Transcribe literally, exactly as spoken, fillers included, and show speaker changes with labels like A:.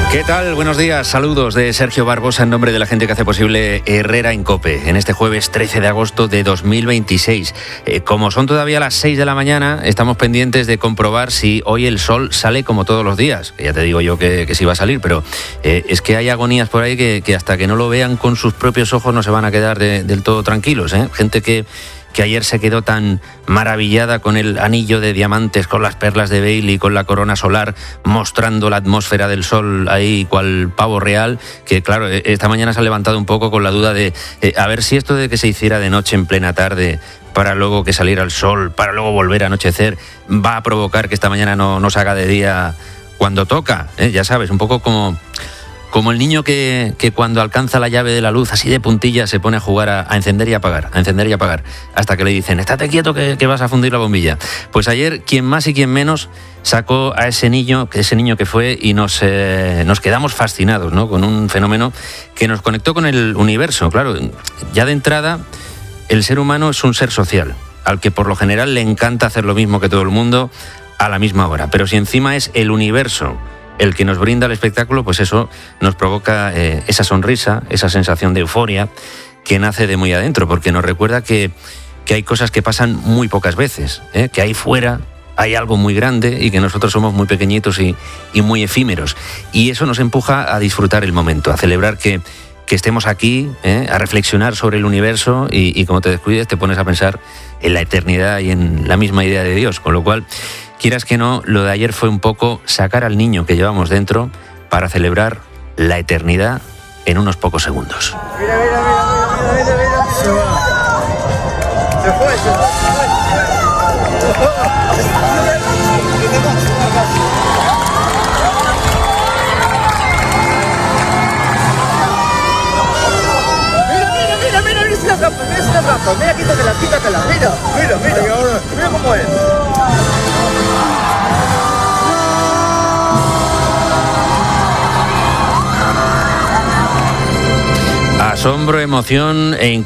A: ¿Qué tal? Buenos días, saludos de Sergio Barbosa en nombre de la gente que hace posible Herrera en COPE, en este jueves trece de agosto de dos mil veintiséis. Eh, como son todavía las seis de la mañana, estamos pendientes de comprobar si hoy el sol sale como todos los días. Ya te digo yo que, que sí va a salir, pero eh, es que hay agonías por ahí que, que hasta que no lo vean con sus propios ojos no se van a quedar de, del todo tranquilos, ¿eh? Gente que... que ayer se quedó tan maravillada con el anillo de diamantes, con las perlas de Bailey, con la corona solar, mostrando la atmósfera del sol ahí cual pavo real, que claro, esta mañana se ha levantado un poco con la duda de eh, a ver si esto de que se hiciera de noche en plena tarde para luego que saliera el sol, para luego volver a anochecer, va a provocar que esta mañana no, no se haga de día cuando toca, ¿eh? Ya sabes, un poco como... Como el niño que, que cuando alcanza la llave de la luz, así de puntillas, se pone a jugar a, a encender y apagar, a encender y apagar, hasta que le dicen, estate quieto que, que vas a fundir la bombilla. Pues ayer, quien más y quien menos, sacó a ese niño, ese niño que fue, y nos, eh, nos quedamos fascinados, ¿no? Con un fenómeno que nos conectó con el universo. Claro, ya de entrada, el ser humano es un ser social, al que por lo general le encanta hacer lo mismo que todo el mundo a la misma hora. Pero si encima es el universo el que nos brinda el espectáculo, pues eso nos provoca eh, esa sonrisa, esa sensación de euforia que nace de muy adentro, porque nos recuerda que, que hay cosas que pasan muy pocas veces, ¿eh? Que ahí fuera hay algo muy grande y que nosotros somos muy pequeñitos y, y muy efímeros. Y eso nos empuja a disfrutar el momento, a celebrar que, que estemos aquí, ¿eh? A reflexionar sobre el universo y, y como te descuides te pones a pensar en la eternidad y en la misma idea de Dios, con lo cual... Quieras que no, lo de ayer fue un poco sacar al niño que llevamos dentro para celebrar la eternidad en unos pocos segundos.
B: Mira, mira, mira, mira, mira, mira, mira. Se va. Se fue, se fue, se fue. Mira, mira, mira, mira, mira esa trampa, mira esa trampa. Mira, quítatela, quítatela. Mira, mira, mira. Ahora, mira cómo es.
A: Asombro, emoción e incluso